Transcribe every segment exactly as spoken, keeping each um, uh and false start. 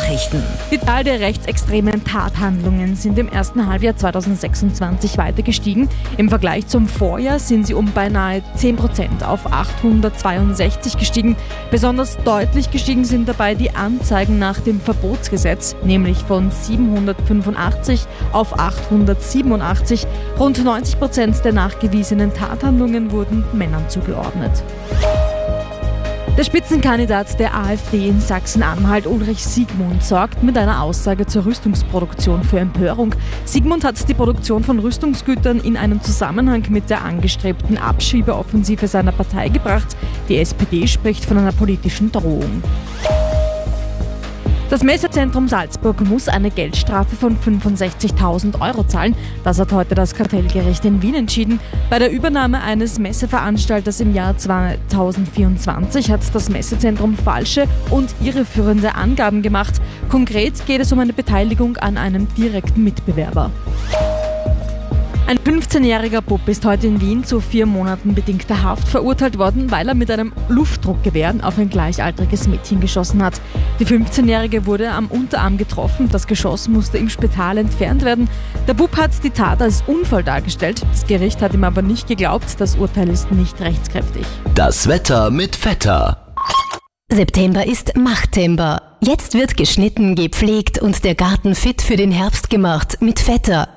Nachrichten. Die Zahl der rechtsextremen Tathandlungen sind im ersten Halbjahr zweitausendsechsundzwanzig weiter gestiegen. Im Vergleich zum Vorjahr sind sie um beinahe zehn Prozent auf achthundertzweiundsechzig gestiegen. Besonders deutlich gestiegen sind dabei die Anzeigen nach dem Verbotsgesetz, nämlich von siebenhundertfünfundachtzig auf achthundertsiebenundachtzig. Rund neunzig Prozent der nachgewiesenen Tathandlungen wurden Männern zugeordnet. Der Spitzenkandidat der AfD in Sachsen-Anhalt, Ulrich Siegmund, sorgt mit einer Aussage zur Rüstungsproduktion für Empörung. Siegmund hat die Produktion von Rüstungsgütern in einen Zusammenhang mit der angestrebten Abschiebeoffensive seiner Partei gebracht. Die S P D spricht von einer politischen Drohung. Das Messezentrum Salzburg muss eine Geldstrafe von fünfundsechzigtausend Euro zahlen. Das hat heute das Kartellgericht in Wien entschieden. Bei der Übernahme eines Messeveranstalters im Jahr zweitausendvierundzwanzig hat das Messezentrum falsche und irreführende Angaben gemacht. Konkret geht es um eine Beteiligung an einem direkten Mitbewerber. Ein fünfzehnjähriger Bub ist heute in Wien zu vier Monaten bedingter Haft verurteilt worden, weil er mit einem Luftdruckgewehr auf ein gleichaltriges Mädchen geschossen hat. Die fünfzehnjährige wurde am Unterarm getroffen, das Geschoss musste im Spital entfernt werden. Der Bub hat die Tat als Unfall dargestellt. Das Gericht hat ihm aber nicht geglaubt, das Urteil ist nicht rechtskräftig. Das Wetter mit Vetter. September ist Machttember. Jetzt wird geschnitten, gepflegt und der Garten fit für den Herbst gemacht mit Vetter.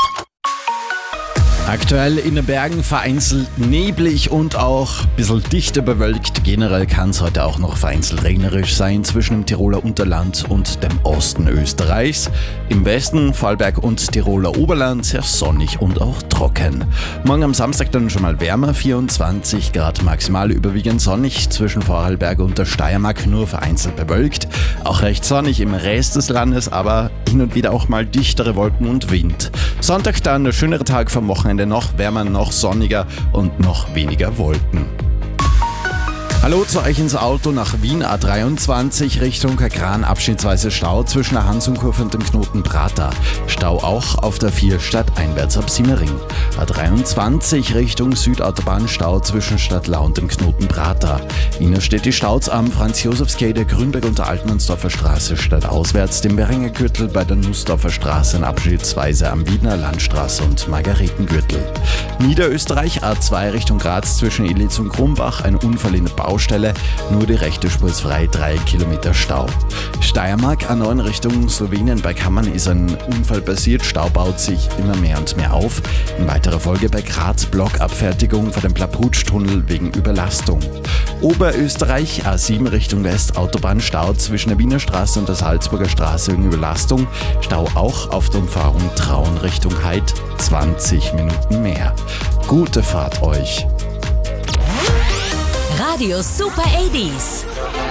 Aktuell in den Bergen vereinzelt neblig und auch ein bisschen dichter bewölkt. Generell kann es heute auch noch vereinzelt regnerisch sein zwischen dem Tiroler Unterland und dem Osten Österreichs. Im Westen, Vorarlberg und Tiroler Oberland sehr sonnig und auch trocken. Morgen am Samstag dann schon mal wärmer, vierundzwanzig Grad maximal, überwiegend sonnig zwischen Vorarlberg und der Steiermark, nur vereinzelt bewölkt. Auch recht sonnig im Rest des Landes, aber hin und wieder auch mal dichtere Wolken und Wind. Sonntag dann der schönere Tag vom Wochenende, noch wärmer, noch sonniger und noch weniger Wolken. Hallo zu euch ins Auto nach Wien, A dreiundzwanzig Richtung Kran, abschnittsweise Stau zwischen der Hansunkurve und dem Knoten Prater. Stau auch auf der vier stadteinwärts ab Simmering. A dreiundzwanzig Richtung Südautobahn, Stau zwischen Stadtlau und dem Knoten Prater. Innerstädtisch Staus am Franz-Josefs-Gate, Grünberg und der Altmannsdorfer Straße stadtauswärts, dem Beringer Gürtel bei der Nussdorfer Straße, abschnittsweise am Wiener Landstraße und Margaretengürtel. Niederösterreich A zwei Richtung Graz zwischen Illitz und Krumbach, ein Unfall in der Baustelle, nur die rechte Spur ist frei, drei Kilometer Stau. Steiermark A neun Richtung Slowenien bei Kammern ist ein Unfall passiert, Stau baut sich immer mehr und mehr auf. In weiterer Folge bei Graz Blockabfertigung vor dem Plaputsch-Tunnel wegen Überlastung. Oberösterreich A sieben Richtung West, Autobahnstau zwischen der Wiener Straße und der Salzburger Straße wegen Überlastung. Stau auch auf der Umfahrung Traun Richtung Heid, zwanzig Minuten mehr. Gute Fahrt euch! Radio Super achtzig.